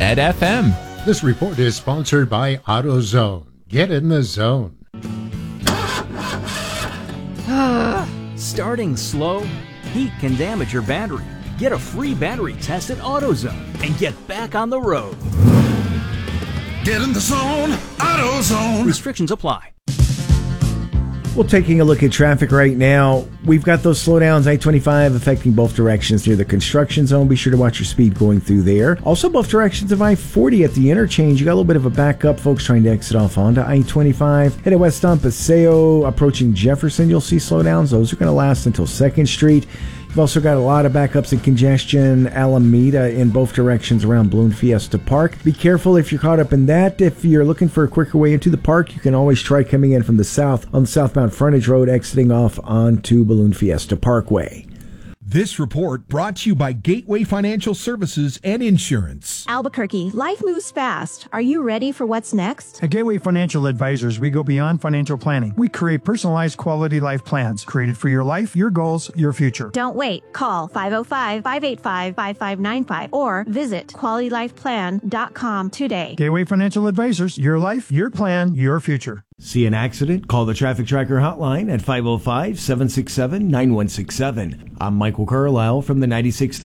FM. This report is sponsored by AutoZone. Get in the zone. Starting slow? Heat can damage your battery. Get a free battery test at AutoZone and get back on the road. Get in the zone, AutoZone. Restrictions apply. Well, taking a look at traffic right now, we've got those slowdowns, I-25 affecting both directions near the construction zone. Be sure to watch your speed going through there. Also, both directions of I-40 at the interchange. You got a little bit of a backup, folks trying to exit off onto I-25. Headed west on Paseo, approaching Jefferson, you'll see slowdowns. Those are going to last until 2nd Street. You've also got a lot of backups and congestion, Alameda in both directions around Balloon Fiesta Park. Be careful if you're caught up in that. If you're looking for a quicker way into the park, you can always try coming in from the south on the southbound frontage road, exiting off onto Balloon Fiesta Parkway. This report brought to you by Gateway Financial Services and Insurance. Albuquerque, life moves fast. Are you ready for what's next? At Gateway Financial Advisors, we go beyond financial planning. We create personalized quality life plans created for your life, your goals, your future. Don't wait. Call 505-585-5595 or visit QualityLifePlan.com today. Gateway Financial Advisors, your life, your plan, your future. See an accident? Call the Traffic Tracker hotline at 505-767-9167. I'm Michael Carlisle from the 96.3